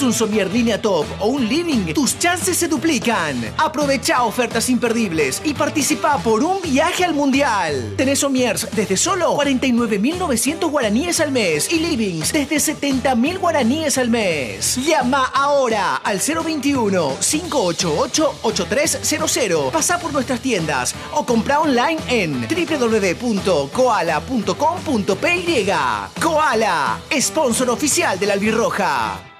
¿Tenés un somier línea top o un living? Tus chances se duplican. Aprovecha ofertas imperdibles y participa por un viaje al mundial. Tenés somiers desde solo 49.900 guaraníes al mes y livings desde 70.000 guaraníes al mes. Llama ahora al 021-588-8300. Pasá por nuestras tiendas o compra online en www.koala.com.py. Koala, sponsor oficial de la Albirroja.